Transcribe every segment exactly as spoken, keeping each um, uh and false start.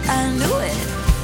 I knew it.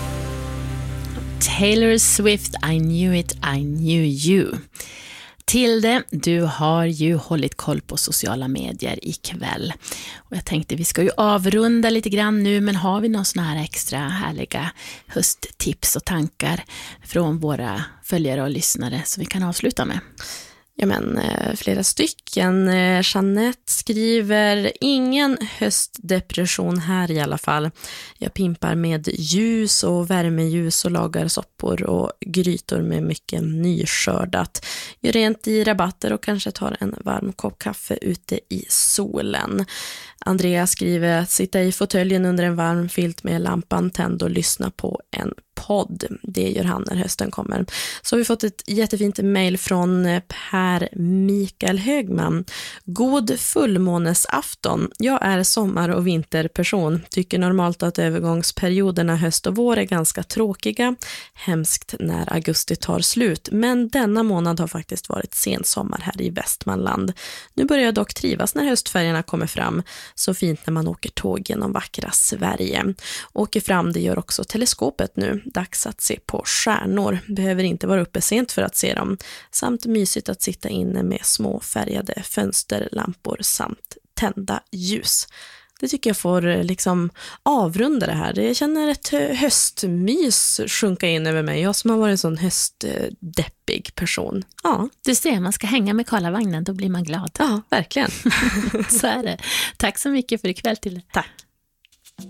Taylor Swift, I knew it, I knew you. Tilde, du har ju hållit koll på sociala medier ikväll. Och jag tänkte vi ska ju avrunda lite grann nu, men har vi någon sån här extra härliga hösttips och tankar från våra följare och lyssnare så vi kan avsluta med? Ja men flera stycken. Jeanette skriver: ingen höstdepression här i alla fall. Jag pimpar med ljus och värmeljus och lagar soppor och grytor med mycket nyskördat. Gör rent i rabatter och kanske tar en varm kopp kaffe ute i solen. Andrea skriver att sitta i fåtöljen under en varm filt med lampan tänd och lyssna på en podd. Det gör han när hösten kommer. Så har vi fått ett jättefint mejl från Per Mikael Högman. God fullmånesafton. Jag är sommar- och vinterperson. Tycker normalt att övergångsperioderna höst och vår är ganska tråkiga. Hemskt när augusti tar slut. Men denna månad har faktiskt varit sensommar här i Västmanland. Nu börjar jag dock trivas när höstfärgerna kommer fram. Så fint när man åker tåg genom vackra Sverige. Åker fram, det gör också teleskopet nu. Dags att se på stjärnor. Behöver inte vara uppe sent för att se dem. Samt mysigt att sitta inne med små färgade fönsterlampor samt tända ljus. Det tycker jag får liksom avrunda det här. Jag känner ett höstmys sjunka in över mig. Jag som har varit en sån höstdeppig person. Ja. Du ser, man ska hänga med Karlavagnen, då blir man glad. Ja, verkligen. Så är det. Tack så mycket för ikväll till. Tack.